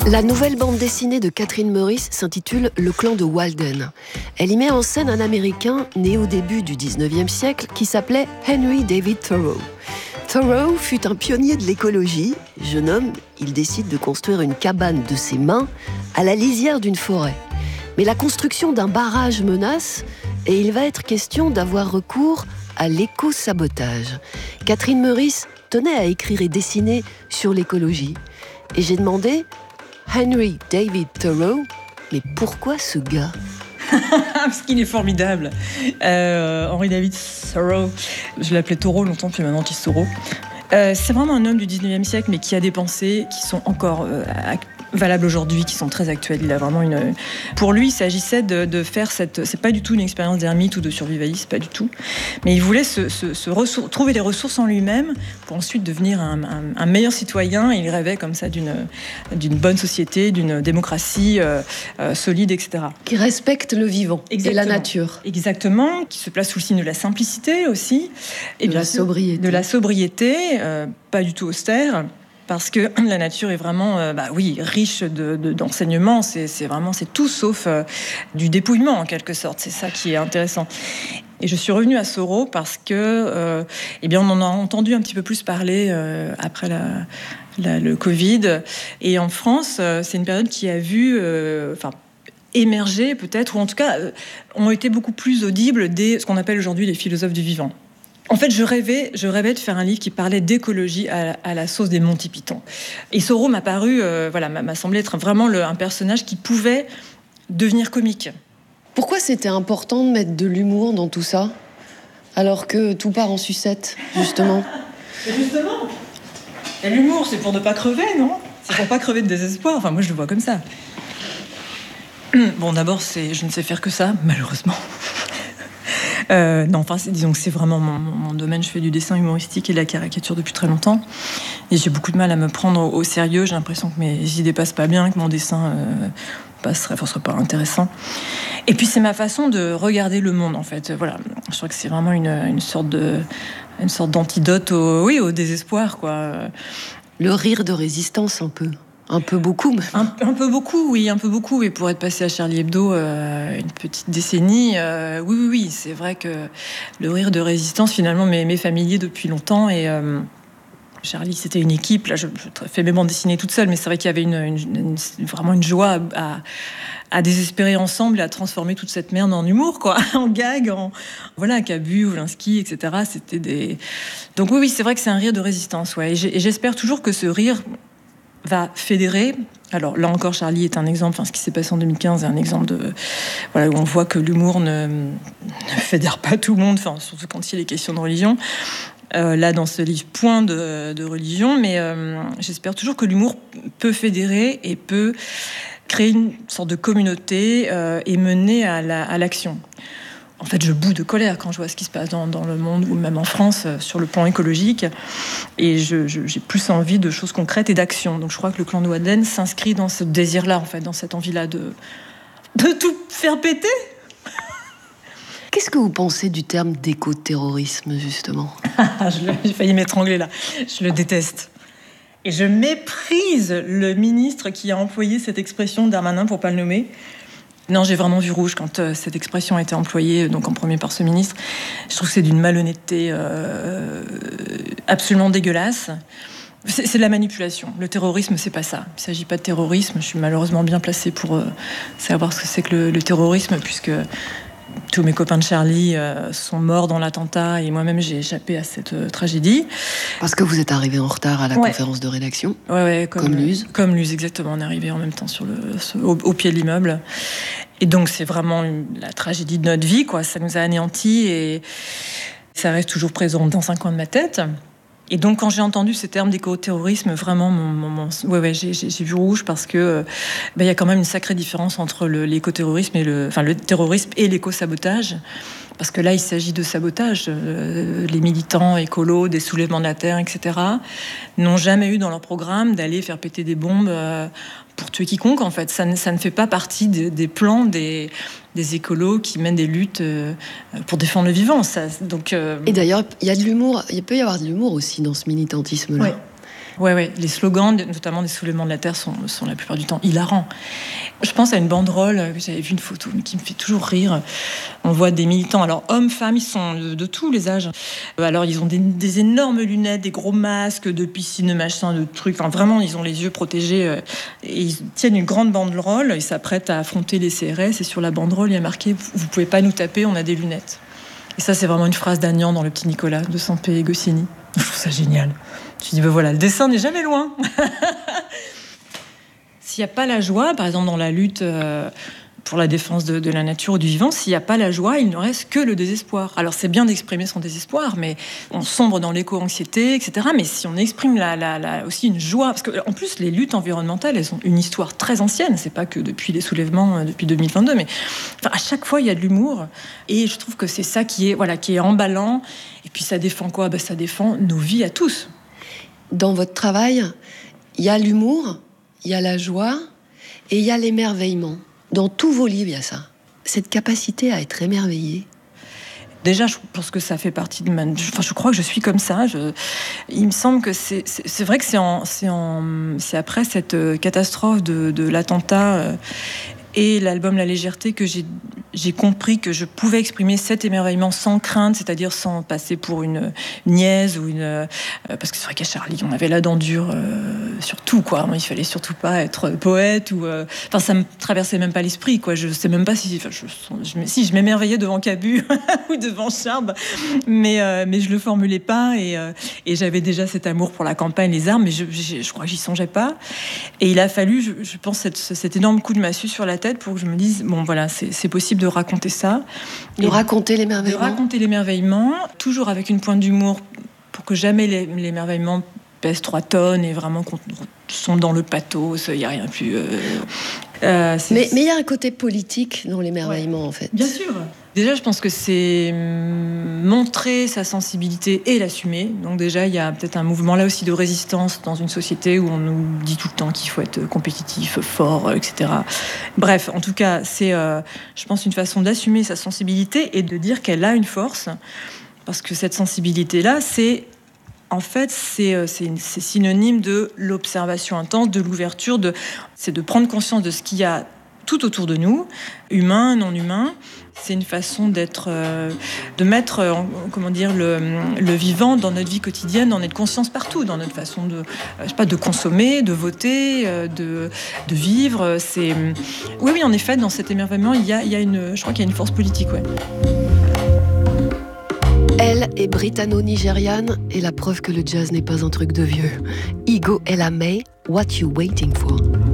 La nouvelle bande dessinée de Catherine Meurice s'intitule Le clan de Walden. Elle y met en scène un Américain né au début du 19e siècle qui s'appelait Henry David Thoreau. Thoreau fut un pionnier de l'écologie. Jeune homme, il décide de construire une cabane de ses mains à la lisière d'une forêt. Mais la construction d'un barrage menace et il va être question d'avoir recours à l'éco-sabotage. Catherine Meurice tenait à écrire et dessiner sur l'écologie. Et j'ai demandé, Henry David Thoreau, mais pourquoi ce gars ? Parce qu'il est formidable. Henry David Thoreau, je l'appelais Thoreau longtemps, puis maintenant Thoreau. C'est vraiment un homme du 19e siècle, mais qui a des pensées qui sont encore valables aujourd'hui, qui sont très actuelles. Il a vraiment une... Pour lui, il s'agissait de faire cette... C'est pas du tout une expérience d'ermite ou de survivaliste, pas du tout. Mais il voulait trouver des ressources en lui-même pour ensuite devenir un meilleur citoyen. Il rêvait comme ça d'une bonne société, d'une démocratie solide, etc. Qui respecte le vivant. Exactement. Et la nature. Exactement, qui se place sous le signe de la simplicité aussi. Et de la sobriété. De la sobriété, pas du tout austère. Parce que la nature est vraiment, riche d'enseignements. C'est tout sauf du dépouillement, en quelque sorte. C'est ça qui est intéressant. Et je suis revenue à Thoreau parce que, on en a entendu un petit peu plus parler après le Covid. Et en France, c'est une période qui a vu... émerger peut-être, ou en tout cas, ont été beaucoup plus audibles ce qu'on appelle aujourd'hui les philosophes du vivant. En fait, je rêvais de faire un livre qui parlait d'écologie à la sauce des Monty Python. Et Thoreau m'a paru, m'a semblé être vraiment un personnage qui pouvait devenir comique. Pourquoi c'était important de mettre de l'humour dans tout ça, alors que tout part en sucette, justement ? Justement. Et l'humour, c'est pour ne pas crever, non ? C'est pour pas crever de désespoir. Enfin, moi, je le vois comme ça. Bon, d'abord, je ne sais faire que ça, malheureusement. Disons que c'est vraiment mon domaine. Je fais du dessin humoristique et de la caricature depuis très longtemps. Et j'ai beaucoup de mal à me prendre au sérieux. J'ai l'impression que mes idées passent pas bien, que mon dessin serait pas intéressant. Et puis, c'est ma façon de regarder le monde, en fait. Voilà. Je crois que c'est vraiment une sorte d'antidote au désespoir, quoi. Le rire de résistance, un peu. Un peu beaucoup, même. Un peu beaucoup, oui, un peu beaucoup. Et pour être passé à Charlie Hebdo une petite décennie, oui, c'est vrai que le rire de résistance, finalement, m'est familier depuis longtemps. Et Charlie, c'était une équipe. Là, je fais mes bandes dessinées toute seule, mais c'est vrai qu'il y avait vraiment une joie à désespérer ensemble et à transformer toute cette merde en humour, quoi, en gag, Cabu, Oulinski, etc. Donc oui, c'est vrai que c'est un rire de résistance, ouais. Et j'espère toujours que ce rire va fédérer. Alors là encore, Charlie est un exemple. Ce qui s'est passé en 2015 est un exemple où on voit que l'humour ne fédère pas tout le monde. Surtout quand il est question de religion. Là, dans ce livre, point de religion. Mais j'espère toujours que l'humour peut fédérer et peut créer une sorte de communauté et mener à l'action. En fait, je bout de colère quand je vois ce qui se passe dans le monde, ou même en France, sur le plan écologique. Et j'ai plus envie de choses concrètes et d'action. Donc je crois que le clan de Walden s'inscrit dans ce désir-là, en fait, dans cette envie-là de tout faire péter. Qu'est-ce que vous pensez du terme d'éco-terrorisme, justement ? J'ai failli m'étrangler, là. Je le déteste. Et je méprise le ministre qui a employé cette expression, Darmanin, pour pas le nommer. Non, j'ai vraiment vu rouge quand cette expression a été employée, donc en premier par ce ministre. Je trouve que c'est d'une malhonnêteté absolument dégueulasse. C'est de la manipulation. Le terrorisme, c'est pas ça. Il s'agit pas de terrorisme. Je suis malheureusement bien placée pour savoir ce que c'est que le terrorisme, puisque tous mes copains de Charlie sont morts dans l'attentat et moi-même j'ai échappé à cette tragédie. Parce que vous êtes arrivé en retard à la conférence de rédaction. Ouais, comme Luz. Comme Luz, exactement. On est arrivé en même temps au pied de l'immeuble. Et donc c'est vraiment la tragédie de notre vie, quoi. Ça nous a anéantis et ça reste toujours présent dans un coin de ma tête. Et donc, quand j'ai entendu ce terme d'éco-terrorisme, vraiment, j'ai vu rouge parce que y a quand même une sacrée différence entre l'éco-terrorisme et le terrorisme et l'éco-sabotage. Parce que là, il s'agit de sabotage. Les militants écolos, des soulèvements de la terre, etc., n'ont jamais eu dans leur programme d'aller faire péter des bombes pour tuer quiconque, en fait. Ça ne fait pas partie des plans des écolos qui mènent des luttes pour défendre le vivant. Et d'ailleurs, il y a de l'humour. Il peut y avoir de l'humour aussi dans ce militantisme-là. Ouais. Ouais. Les slogans, notamment des soulèvements de la Terre, sont la plupart du temps hilarants. Je pense à une banderole, que j'avais vu une photo, qui me fait toujours rire. On voit des militants, alors hommes, femmes, ils sont de tous les âges. Alors ils ont des énormes lunettes, des gros masques de piscine, machin, de trucs. Enfin vraiment, ils ont les yeux protégés. Et ils tiennent une grande banderole, ils s'apprêtent à affronter les CRS. Et sur la banderole, il y a marqué « Vous pouvez pas nous taper, on a des lunettes ». Et ça, c'est vraiment une phrase d'Agnan dans Le Petit Nicolas, de Sampé et Goscinny. Je trouve ça génial. Je dis, voilà, le dessin n'est jamais loin. S'il n'y a pas la joie, par exemple dans la lutte pour la défense de la nature ou du vivant, s'il n'y a pas la joie, il ne reste que le désespoir. Alors c'est bien d'exprimer son désespoir, mais on sombre dans l'éco-anxiété, etc. Mais si on exprime aussi une joie, parce qu'en plus les luttes environnementales, elles ont une histoire très ancienne, c'est pas que depuis les soulèvements, depuis 2022, mais à chaque fois il y a de l'humour, et je trouve que c'est ça qui est emballant, et puis ça défend quoi ? Ça défend nos vies à tous. Dans votre travail, il y a l'humour, il y a la joie et il y a l'émerveillement. Dans tous vos livres, il y a ça. Cette capacité à être émerveillé. Déjà, je pense que ça fait partie de je crois que je suis comme ça. Il me semble que c'est vrai que c'est après cette catastrophe de l'attentat et l'album La Légèreté que j'ai compris que je pouvais exprimer cet émerveillement sans crainte, c'est-à-dire sans passer pour une niaise ou parce que c'est vrai qu'à Charlie, on avait la dent dure sur tout, quoi. Il fallait surtout pas être poète ou ça me traversait même pas l'esprit, quoi. Je sais même pas si je m'émerveillais devant Cabu ou devant Charb, mais je le formulais pas et j'avais déjà cet amour pour la campagne, les arbres, mais je crois que j'y songeais pas. Et il a fallu, je pense, cet énorme coup de massue sur la tête pour que je me dise bon voilà, c'est possible de raconter ça, de raconter l'émerveillement, toujours avec une pointe d'humour pour que jamais l'émerveillement pèse 3 tonnes et vraiment qu'on sombre dans le pathos, il y a rien plus mais il y a un côté politique dans l'émerveillement, en fait. Bien sûr. Déjà, je pense que c'est montrer sa sensibilité et l'assumer. Donc déjà, il y a peut-être un mouvement là aussi de résistance dans une société où on nous dit tout le temps qu'il faut être compétitif, fort, etc. Bref, en tout cas, c'est, je pense, une façon d'assumer sa sensibilité et de dire qu'elle a une force. Parce que cette sensibilité-là, c'est synonyme de l'observation intense, de l'ouverture, c'est de prendre conscience de ce qu'il y a tout autour de nous, humain, non humain. C'est une façon de mettre, le vivant dans notre vie quotidienne, dans notre conscience partout, dans notre façon de consommer, de voter, de vivre. Oui, en effet, dans cet émerveillement, je crois qu'il y a une force politique, ouais. Elle est britanno-nigériane et la preuve que le jazz n'est pas un truc de vieux. Igo Ella May, What You Waiting For?